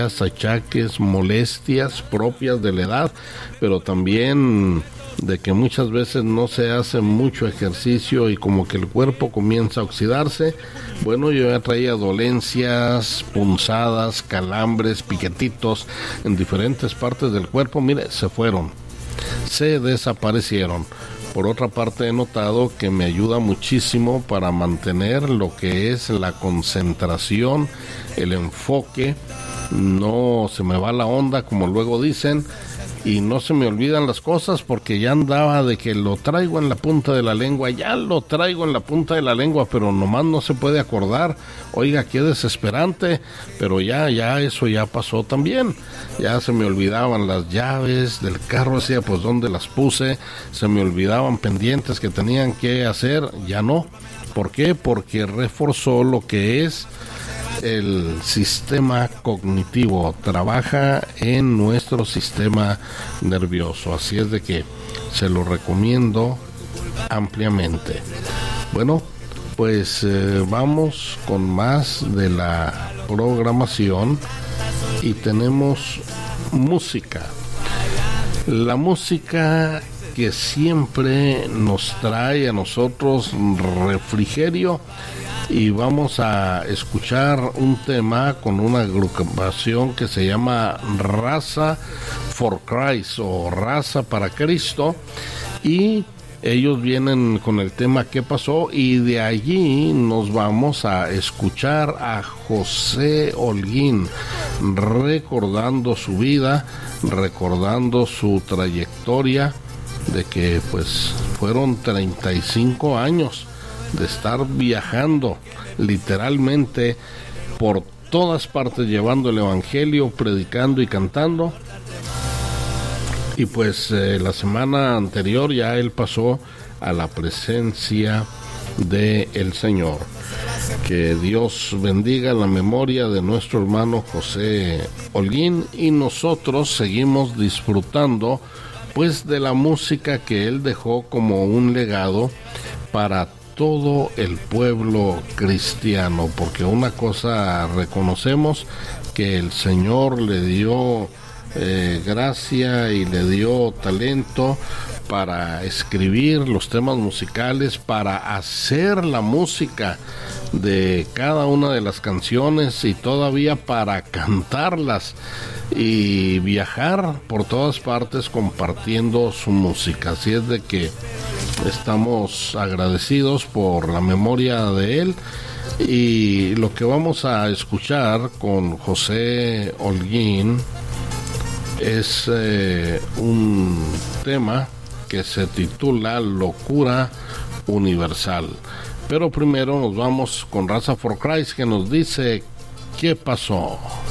achaques, molestias propias de la edad, pero también de que muchas veces no se hace mucho ejercicio y como que el cuerpo comienza a oxidarse. Bueno, yo ya traía dolencias, punzadas, calambres, piquetitos en diferentes partes del cuerpo. Mire, se desaparecieron. Por otra parte, he notado que me ayuda muchísimo para mantener lo que es la concentración, el enfoque. No se me va la onda, como luego dicen, y no se me olvidan las cosas, porque ya andaba de que lo traigo en la punta de la lengua, pero nomás no se puede acordar. Oiga, qué desesperante, pero ya eso ya pasó también. Ya se me olvidaban las llaves del carro, decía, pues dónde las puse, se me olvidaban pendientes que tenían que hacer, ya no. ¿Por qué? Porque reforzó lo que es el sistema cognitivo, trabaja en nuestro sistema nervioso, así es de que se lo recomiendo ampliamente. Bueno, pues vamos con más de la programación y tenemos música. La música que siempre nos trae a nosotros refrigerio, y vamos a escuchar un tema con una agrupación que se llama Raza for Christ o Raza para Cristo, y ellos vienen con el tema ¿Qué pasó? Y de allí nos vamos a escuchar a José Holguín, recordando su vida, recordando su trayectoria, de que pues fueron 35 años de estar viajando literalmente por todas partes, llevando el evangelio, predicando y cantando. Y pues la semana anterior ya él pasó a la presencia del Señor. Que Dios bendiga la memoria de nuestro hermano José Holguín, y nosotros seguimos disfrutando pues de la música que él dejó como un legado para todo el pueblo cristiano, porque una cosa reconocemos, que el Señor le dio gracia y le dio talento para escribir los temas musicales, para hacer la música de cada una de las canciones y todavía para cantarlas y viajar por todas partes compartiendo su música. Así es de que estamos agradecidos por la memoria de él, y lo que vamos a escuchar con José Holguín es un tema que se titula Locura Universal. Pero primero nos vamos con Raza for Christ, que nos dice ¿qué pasó?